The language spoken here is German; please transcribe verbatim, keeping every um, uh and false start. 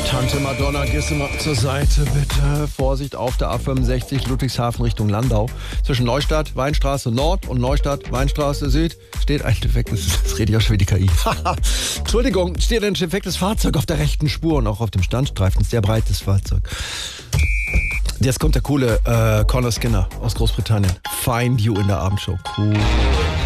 Tante Madonna, gehst du mal zur Seite, bitte. Vorsicht auf der A fünfundsechzig, Ludwigshafen Richtung Landau. Zwischen Neustadt, Weinstraße Nord und Neustadt, Weinstraße Süd steht ein defektes, das rede ich auch schon wie die K I. Entschuldigung, steht ein defektes Fahrzeug auf der rechten Spur und auch auf dem Standstreifen. Sehr breites Fahrzeug. Jetzt kommt der coole äh, Conor Skinner aus Großbritannien. Find You in der Abendshow. Cool.